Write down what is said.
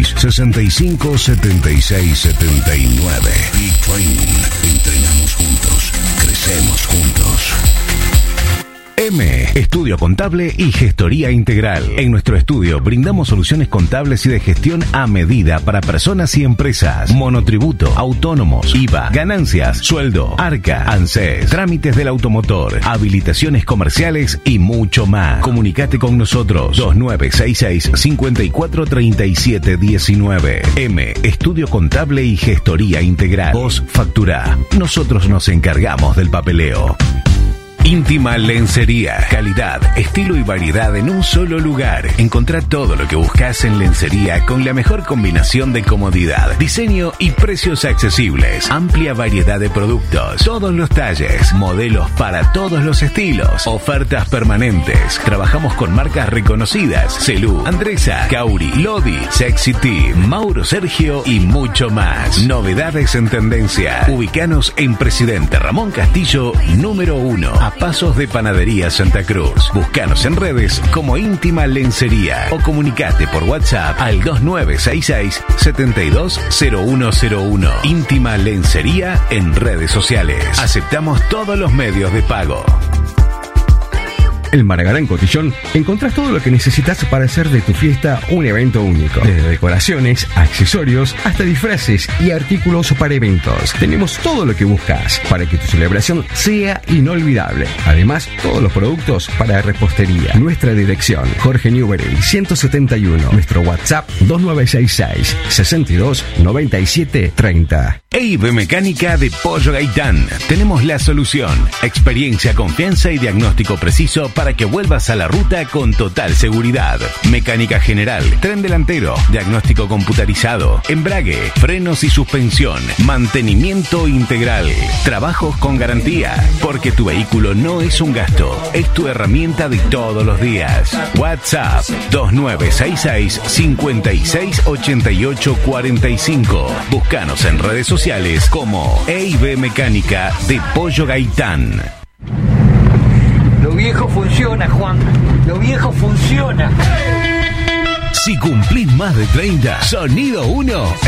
65 76 79. Big Training. Entrenamos juntos. Crecemos juntos. M. Estudio Contable y Gestoría Integral. En nuestro estudio brindamos soluciones contables y de gestión a medida para personas y empresas. Monotributo, autónomos, IVA, ganancias, sueldo, ARCA, ANSES, trámites del automotor, habilitaciones comerciales y mucho más. Comunicate con nosotros. 2966 543719. M. Estudio Contable y Gestoría Integral. Vos facturá. Nosotros nos encargamos del papeleo. Íntima Lencería. Calidad, estilo y variedad en un solo lugar. Encontrá todo lo que buscas en lencería con la mejor combinación de comodidad, diseño y precios accesibles. Amplia variedad de productos, todos los talles, modelos para todos los estilos, ofertas permanentes. Trabajamos con marcas reconocidas: Celú, Andresa, Cauri, Lodi, Sexy Team, Mauro Sergio y mucho más. Novedades en tendencia. Ubicanos en Presidente Ramón Castillo, número 1. A pasos de Panadería Santa Cruz. Búscanos en redes como Íntima Lencería o comunicate por WhatsApp al 2966 720101. Íntima Lencería en redes sociales. Aceptamos todos los medios de pago. En Margarán Cotillón encontrás todo lo que necesitas para hacer de tu fiesta un evento único. Desde decoraciones, accesorios, hasta disfraces y artículos para eventos. Tenemos todo lo que buscas para que tu celebración sea inolvidable. Además, todos los productos para repostería. Nuestra dirección: Jorge Newbery 171. Nuestro WhatsApp 2966 62 97 30. EIB Mecánica de Pollo Gaitán. Tenemos la solución. Experiencia, confianza y diagnóstico preciso para que vuelvas a la ruta con total seguridad. Mecánica general, tren delantero, diagnóstico computarizado, embrague, frenos y suspensión, mantenimiento integral, trabajos con garantía, porque tu vehículo no es un gasto, es tu herramienta de todos los días. WhatsApp 2966 568845. Búscanos en redes sociales como EIB Mecánica de Pollo Gaitán. Lo viejo funciona, Juan. Lo viejo funciona. Si cumplís más de 30, Sonido 1